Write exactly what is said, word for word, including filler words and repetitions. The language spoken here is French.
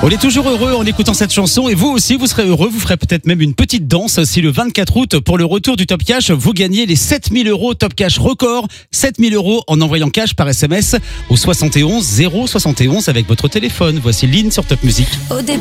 On est toujours heureux en écoutant cette chanson et vous aussi vous serez heureux, vous ferez peut-être même une petite danse si le vingt-quatre août pour le retour du Top Cash vous gagnez les sept mille euros Top Cash record, sept mille euros en envoyant cash par S M S au soixante et onze zéro soixante et onze avec votre téléphone. Voici Lynn sur Top Music.